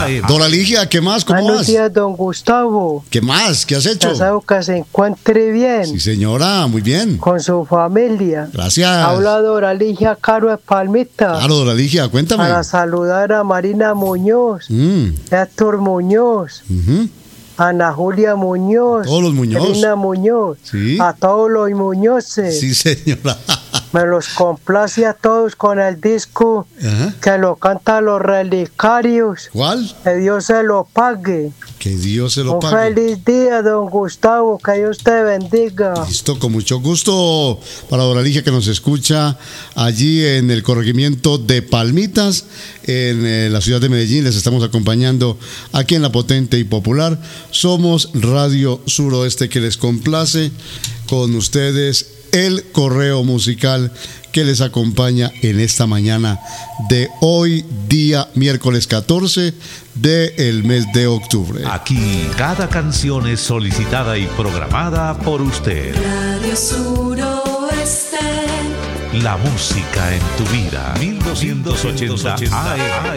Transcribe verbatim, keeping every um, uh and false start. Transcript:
A M. Dora Ligia, ¿qué más? ¿Cómo Buenos vas? días, don Gustavo. ¿Qué más? ¿Qué has hecho? Deseo que se encuentre bien Sí, señora, muy bien. con su familia. Gracias. Habla Dora Ligia Caro de Palmita. Claro, Dora Ligia, cuéntame. Para saludar a Marina Muñoz, Mm, Héctor Muñoz, ujú. Ana Julia Muñoz, A todos los Muñoz. Elena Muñoz, Sí. a todos los Muñozes. Sí, señora. Me los complace a todos con el disco Ajá. que lo cantan los relicarios. ¿Cuál? Que Dios se lo pague. Que Dios se lo Un pague. feliz día, don Gustavo. Que Dios te bendiga. Listo, con mucho gusto para Dora Ligia que nos escucha allí en el corregimiento de Palmitas, en eh, la ciudad de Medellín. Les estamos acompañando aquí en La Potente y Popular. Somos Radio Suroeste que les complace con ustedes el correo musical que les acompaña en esta mañana de hoy, día miércoles catorce del mes de octubre. Aquí cada canción es solicitada y programada por usted. Radio Suroeste. La música en tu vida. mil doscientos ochenta A M.